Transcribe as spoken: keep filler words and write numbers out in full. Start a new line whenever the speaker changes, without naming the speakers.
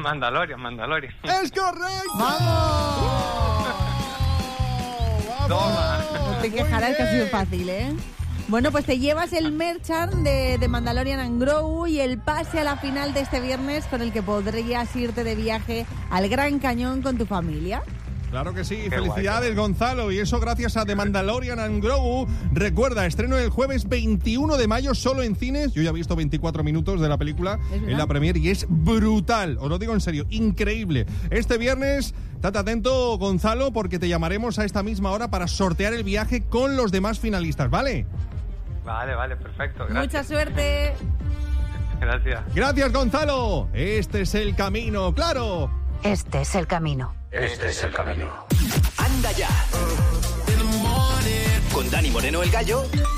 Mandalorian, Mandalorian.
¡Es correcto!
¡Vamos!
Toma.
No te quejarás que ha sido fácil, ¿eh? Bueno, pues te llevas el merchan de, de Mandalorian and Grogu y el pase a la final de este viernes con el que podrías irte de viaje al Gran Cañón con tu familia.
Claro que sí,
Qué
felicidades
guay.
Gonzalo, y eso gracias a The Mandalorian and Grogu. Recuerda, estreno el jueves veintiuno de mayo solo en cines. Yo ya he visto veinticuatro minutos de la película en la premier y es brutal, os lo digo en serio, increíble. Este viernes, estate atento Gonzalo, porque te llamaremos a esta misma hora para sortear el viaje con los demás finalistas, ¿vale?
Vale, vale, perfecto. Gracias.
Mucha suerte.
Gracias.
Gracias Gonzalo, este es el camino, claro.
Este es el camino.
Este es el camino.
Anda ya. Con Dani Moreno el Gallo